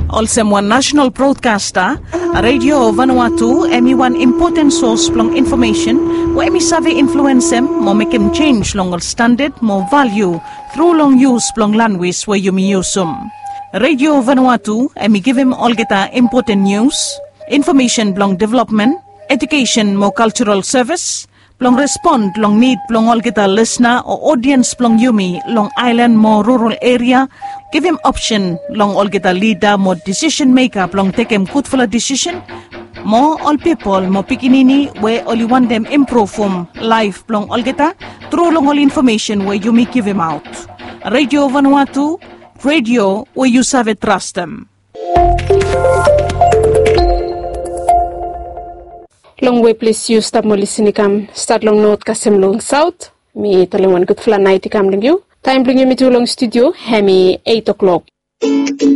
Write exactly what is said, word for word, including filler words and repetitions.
Also one national broadcaster, Radio Vanuatu, emi one important source plong information, wo emi sabi influence em, mo make em change long standard, mo value, through long use plong language wo yumi usum. Radio Vanuatu, emi give em all geta important news, information plong development, education mo cultural service, plong respond long need plong all geta listener or audience plong yumi long island mo rural area, give him option long all geta leader mo decision maker plong take him good for a decision, mo all people mo pikinini we only want them improve from life plong all geta through long all information where you may give him out. Radio Vanuatu, radio where you save trust them. Long way please you stop mo listening kam start long note kasem long south mi talengan good flan night kam lang you time bring you me to long studio hemi eight o'clock.